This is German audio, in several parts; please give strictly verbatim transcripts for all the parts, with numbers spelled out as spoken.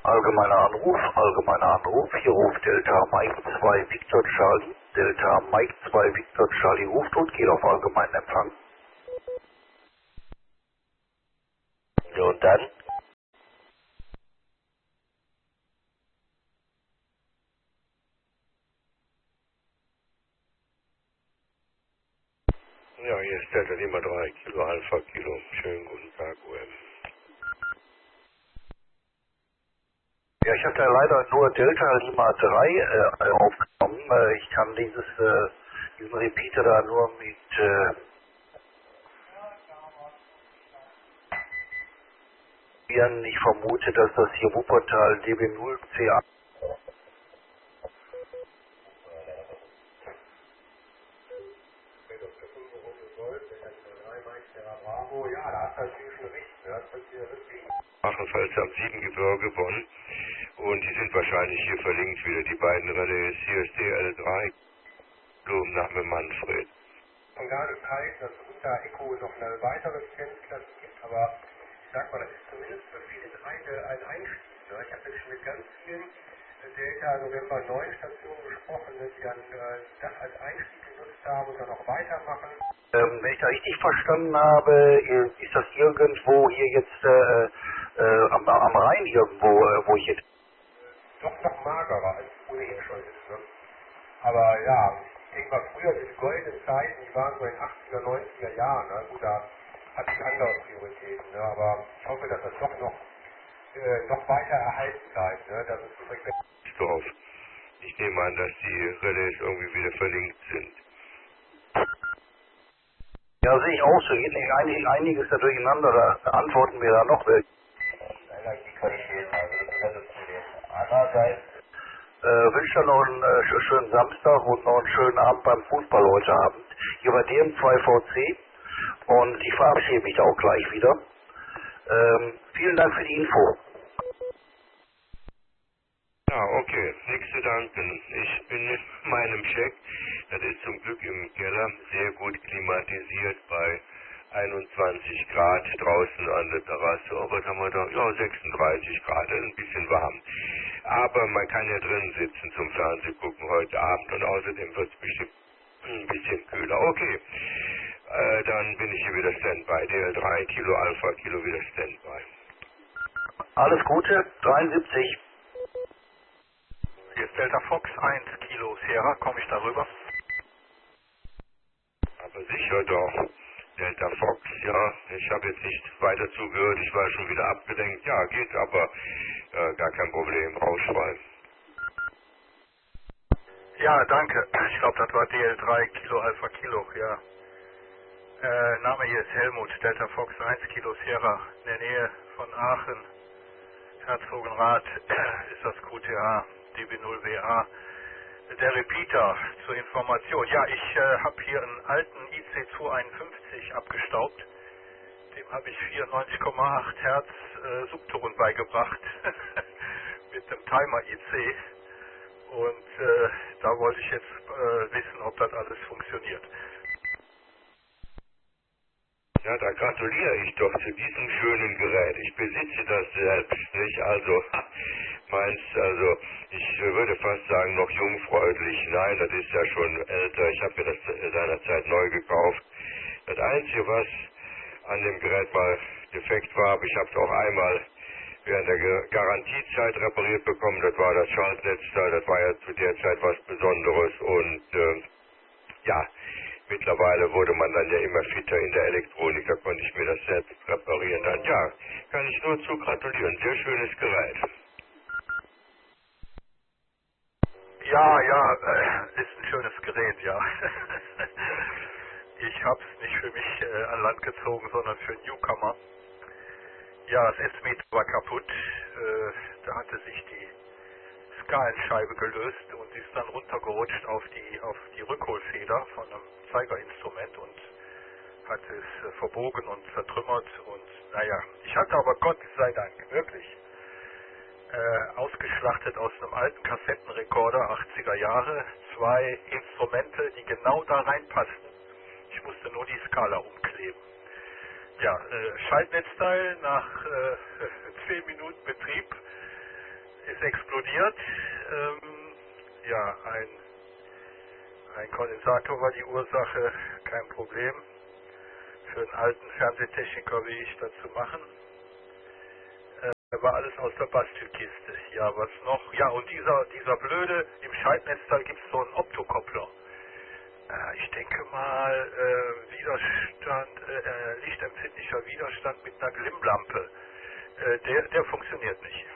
Allgemeiner Anruf, allgemeiner Anruf, hier ruft Delta Mike zwei Victor Charlie. Delta Mike zwei Victor Charlie ruft und geht auf allgemeinen Empfang. Ja, und dann? Ja, hier ist Delta Lima drei Kilo Alpha Kilo. Schönen guten Tag, U M. Ja, ich habe da leider nur Delta Lima drei äh, aufgenommen. Äh, ich kann dieses, äh, diesen Repeater da nur mit äh, ich vermute, dass das hier Wuppertal D B null C A. Ja, da hat natürlich schon recht. Ne? Das passiert richtig. Machenfalls am Siebengebirge Bonn. Und die sind wahrscheinlich hier verlinkt wieder, die beiden Relais C S D L drei. Blumenname Manfred. Und gar nicht heißt, dass es unter Echo noch eine weitere Lizenzklasse gibt, aber ich sag mal, das ist zumindest für viele eine, ein Einstieg. Ne? Ich habe jetzt schon mit ganz vielen Delta November neun Stationen gesprochen, die dann äh, das als Einstieg genutzt haben und dann noch weitermachen. Ähm, wenn ich da richtig verstanden habe, ist das irgendwo hier jetzt äh, äh, am, am Rhein irgendwo, äh, wo ich jetzt... Doch noch magerer, als es ohnehin schon ist. Ne? Aber ja, ich denke mal, früher diese goldenen Zeiten, die waren so in achtziger, neunziger Jahren. Ne? Gut, da hatte ich andere Prioritäten. Ne? Aber ich hoffe, dass das doch noch, äh, noch weiter erhalten bleibt. Ne? Dass es Frequenz drauf. Ich nehme an, dass die Relais irgendwie wieder verlinkt sind. Ja, sehe ich auch so. Geht nicht einig, einiges da durcheinander, da antworten wir da noch welche. Die Qualität, also das ist das Problem. Andererseits Äh, wünsche dir noch einen äh, sch- schönen Samstag und noch einen schönen Abend beim Fußball heute Abend. Hier bei D M zwei V C. Und ich verabschiede mich da auch gleich wieder. Ähm, vielen Dank für die Info. Ja, okay, nichts zu danken. Ich bin mit meinem Check, das ist zum Glück im Keller, sehr gut klimatisiert bei einundzwanzig Grad draußen an der Terrasse. Aber was haben wir da? Ja, sechsunddreißig Grad, das ist ein bisschen warm. Aber man kann ja drin sitzen zum Fernsehen gucken heute Abend und außerdem wird es bestimmt ein bisschen kühler. Okay, äh, dann bin ich hier wieder Standby. D L drei Kilo Alpha Kilo wieder Standby. Alles Gute, dreiundsiebzig. Hier ist Delta Fox eins Kilo Sierra, komme ich darüber? Aber sicher doch. Delta Fox, ja, ich habe jetzt nicht weiter zugehört, ich war schon wieder abgelenkt. Ja, geht, aber äh, gar kein Problem, rausschreiben. Ja, danke. Ich glaube, das war D L drei Kilo Alpha Kilo, ja. Äh, Name hier ist Helmut, Delta Fox eins Kilo Sierra, in der Nähe von Aachen, Herzogenrath, ist das Q T A, D B null W A. Der Repeater zur Information. Ja, ich äh, habe hier einen alten I C zweihunderteinundfünfzig abgestaubt. Dem habe ich vierundneunzig Komma acht Hertz äh, Subton beigebracht mit dem Timer I C. Und äh, da wollte ich jetzt äh, wissen, ob das alles funktioniert. Ja, da gratuliere ich doch zu diesem schönen Gerät. Ich besitze das selbst, nicht? Also, meins, also, ich würde fast sagen, noch jungfräulich. Nein, das ist ja schon älter. Ich habe mir das seinerzeit neu gekauft. Das Einzige, was an dem Gerät mal defekt war, aber ich habe es auch einmal während der Ge- Garantiezeit repariert bekommen. Das war das Schaltnetz da. Das war ja zu der Zeit was Besonderes. Und, äh, ja, mittlerweile wurde man dann ja immer fitter in der Elektronik, da konnte ich mir das selbst reparieren. Dann ja, kann ich nur zu gratulieren. Sehr schönes Gerät. Ja, ja, äh, ist ein schönes Gerät, ja. Ich habe es nicht für mich äh, an Land gezogen, sondern für Newcomer. Ja, das S-Meter war kaputt. Äh, da hatte sich die Skalenscheibe gelöst und ist dann runtergerutscht auf die auf die Rückholfeder von einem Zeigerinstrument und hat es äh, verbogen und zertrümmert. Und naja, ich hatte aber Gott sei Dank wirklich äh, ausgeschlachtet aus einem alten Kassettenrekorder achtziger Jahre zwei Instrumente, die genau da reinpassten. Ich musste nur die Skala umkleben. Ja, äh, Schaltnetzteil nach äh, zehn Minuten Betrieb ist explodiert. Ähm, ja, ein, ein Kondensator war die Ursache, kein Problem. Für einen alten Fernsehtechniker wie ich das zu machen. Äh, war alles aus der Bastelkiste. Ja, was noch? Ja, und dieser, dieser blöde, im Schaltnetzteil gibt es so einen Optokoppler. Äh, ich denke mal, äh, Widerstand, äh, lichtempfindlicher Widerstand mit einer Glimmlampe. Äh, der, der funktioniert nicht.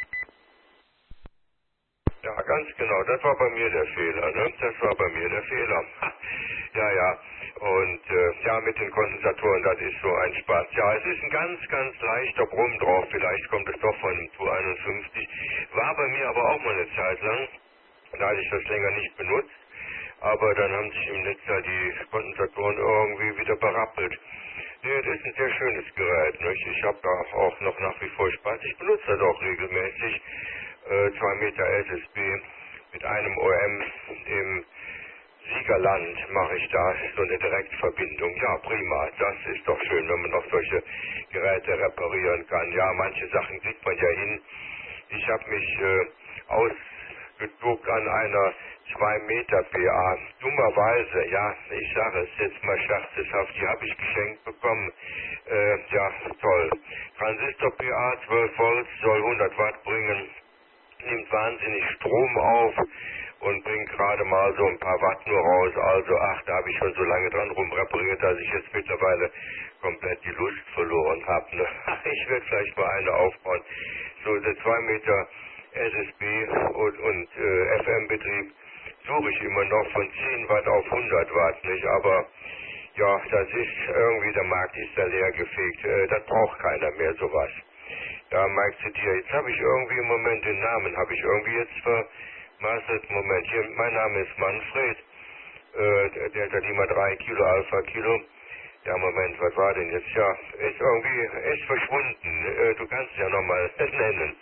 Ja, ganz genau. Das war bei mir der Fehler, ne? Das war bei mir der Fehler. Ja, ja. Und äh, ja, mit den Kondensatoren, das ist so ein Spaß. Ja, es ist ein ganz, ganz leichter Brumm drauf. Vielleicht kommt es doch von dem zwei einundfünfzig. War bei mir aber auch mal eine Zeit lang. Da hatte ich das länger nicht benutzt. Aber dann haben sich im Netz ja die Kondensatoren irgendwie wieder berappelt. Nee, das ist ein sehr schönes Gerät, nicht? Ich habe da auch noch nach wie vor Spaß. Ich benutze das auch regelmäßig. Äh, zwei Meter S S B mit einem O M im Siegerland mache ich da so eine Direktverbindung. Ja, prima. Das ist doch schön, wenn man noch solche Geräte reparieren kann. Ja, manche Sachen kriegt man ja hin. Ich habe mich äh, ausgetobt an einer zwei Meter P A. Dummerweise, ja, ich sage es jetzt mal scherzhaft, die habe ich geschenkt bekommen. Äh, ja, toll. Transistor P A, zwölf Volt, soll hundert Watt bringen. Nimmt wahnsinnig Strom auf und bringt gerade mal so ein paar Watt nur raus. Also, ach, da habe ich schon so lange dran rumrepariert, dass ich jetzt mittlerweile komplett die Lust verloren habe. Ne? Ich werde vielleicht mal eine aufbauen. So, der zwei Meter S S B und, und äh, F M-Betrieb suche ich immer noch von zehn Watt auf hundert Watt, nicht? Aber ja, das ist irgendwie, der Markt ist da leer gefegt. Äh, das braucht keiner mehr, sowas. Ja, Mike zitiert. Jetzt habe ich irgendwie im Moment den Namen, habe ich irgendwie jetzt vermasselt. Moment, hier, mein Name ist Manfred, äh, der, der hat immer drei Kilo Alpha Kilo. Ja, Moment, was war denn jetzt? Ja, ist irgendwie, ist verschwunden. Äh, du kannst es ja nochmal nennen.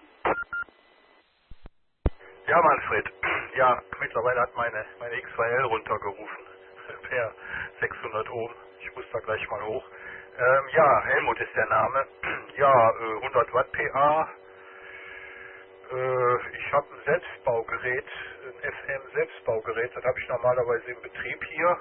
Ja, Manfred. Ja, mittlerweile hat meine, meine X zwei L runtergerufen. Per sechshundert Ohm. Ich muss da gleich mal hoch. Ähm, ja, Helmut ist der Name. Ja, äh, hundert Watt P A. Äh, ich habe ein Selbstbaugerät, ein F M-Selbstbaugerät. Das habe ich normalerweise im Betrieb hier.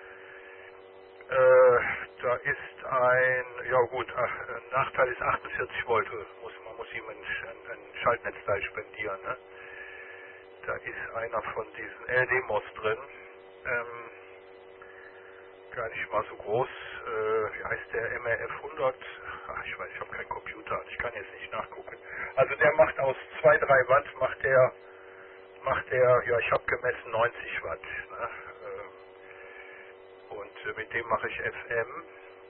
Äh, da ist ein, ja gut, ach, ein Nachteil ist achtundvierzig Volt. Muss, man muss ihm ein, ein, ein Schaltnetzteil spendieren. Ne? Da ist einer von diesen L D M O S drin. Ähm, gar nicht mal so groß. Äh, wie heißt der? M R F hundert? Ach, ich weiß, ich habe keinen Computer. Ich kann jetzt nicht nachgucken. Also der macht aus zwei, drei Watt, macht der, macht der, ja, ich habe gemessen neunzig Watt. Ne? Äh, und äh, mit dem mache ich F M.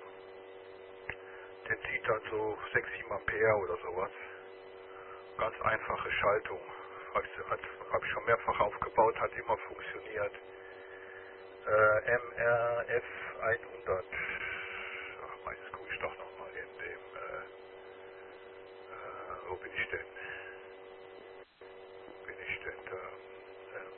Der zieht dann so sechs, sieben Ampere oder sowas. Ganz einfache Schaltung. Habe hab ich schon mehrfach aufgebaut, hat immer funktioniert. Äh, M R F hundert. Ach, meistens gucke ich doch nochmal in dem, äh, äh, wo bin ich denn? Wo bin ich denn da? Ähm,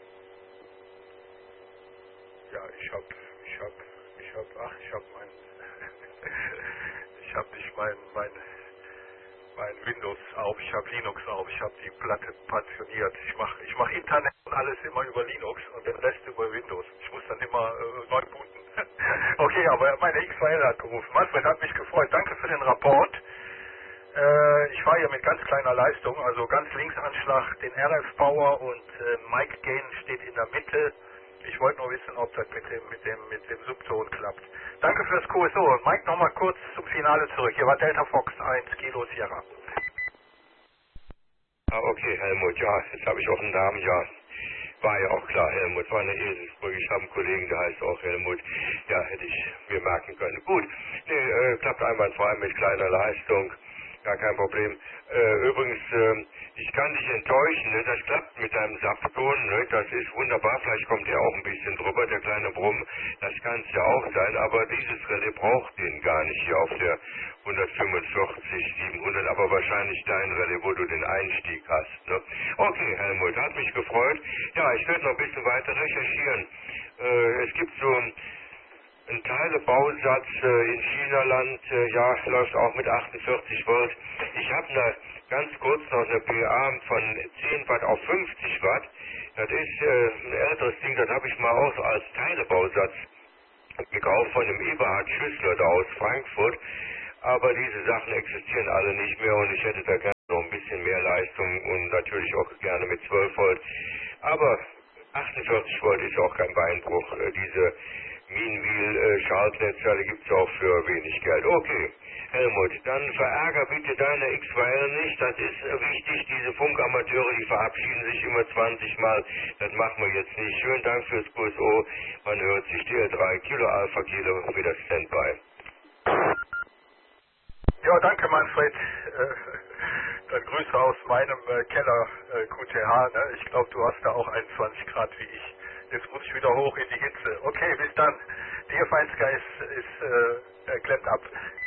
ja, ich hab, ich hab, ich hab, ach, ich hab mein, ich hab nicht mein, mein, mein Windows auf, ich habe Linux auf, ich habe die Platte pensioniert. Ich mache ich mach Internet und alles immer über Linux und den Rest über Windows. Ich muss dann immer äh, neu booten. Okay, aber meine X zwei L hat gerufen. Manfred hat mich gefreut. Danke für den Rapport. Äh, ich fahre hier mit ganz kleiner Leistung, also ganz Linksanschlag den R F Power und äh, Mic Gain steht in der Mitte. Ich wollte nur wissen, ob das mit dem, mit dem, mit dem Subton klappt. Danke fürs Q S O. Und Mike, nochmal kurz zum Finale zurück. Hier war Delta Fox eins Kilo Sierra. Ah, okay, Helmut, ja, jetzt habe ich auch einen Namen, ja. War ja auch klar, Helmut, war eine Eselsbrücke. Ich habe einen Kollegen, der heißt auch Helmut. Ja, hätte ich mir merken können. Gut, nee, äh, klappt einwandfrei mit kleiner Leistung. Gar kein Problem. Äh, übrigens, äh, ich kann dich enttäuschen, ne? Das klappt mit deinem Saftton, ne? Das ist wunderbar, vielleicht kommt der auch ein bisschen drüber, der kleine Brumm, das kann es ja auch sein, aber dieses Relais braucht den gar nicht hier auf der hundertfünfundvierzig, siebenhundert, aber wahrscheinlich dein Relais, wo du den Einstieg hast, ne? Okay, Helmut, hat mich gefreut. Ja, ich werde noch ein bisschen weiter recherchieren. Äh, es gibt so ein ein Teilebausatz äh, in Chinaland, äh, ja, läuft auch mit achtundvierzig Volt. Ich habe eine, ganz kurz noch eine P A von zehn Watt auf fünfzig Watt. Das ist äh, ein älteres Ding, das habe ich mal auch als Teilebausatz gekauft von dem Eberhard Schüssler da aus Frankfurt. Aber diese Sachen existieren alle nicht mehr und ich hätte da gerne noch ein bisschen mehr Leistung und natürlich auch gerne mit zwölf Volt. Aber achtundvierzig Volt ist auch kein Beinbruch. Äh, diese Minwheel-Schaltnetze, die gibt es auch für wenig Geld. Okay, Helmut, dann verärger bitte deine X V L nicht. Das ist äh, wichtig. Diese Funkamateure, die verabschieden sich immer zwanzig Mal. Das machen wir jetzt nicht. Schönen Dank fürs Q S O. Man hört sich. D L drei Kilo Alpha Kilo wieder Standby. Ja, danke Manfred. Äh, dann Grüße aus meinem äh, Keller äh, Q T H. Ne? Ich glaube, du hast da auch einundzwanzig Grad wie ich. Jetzt muss ich wieder hoch in die Hitze. Okay, bis dann. Der Feindsgeist ist äh, klemmt ab.